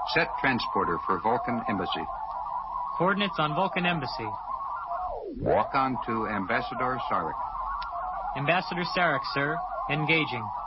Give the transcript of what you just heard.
Set transporter for Vulcan Embassy. Coordinates on Vulcan Embassy. Walk on to Ambassador Sarek. Ambassador Sarek, sir. Engaging.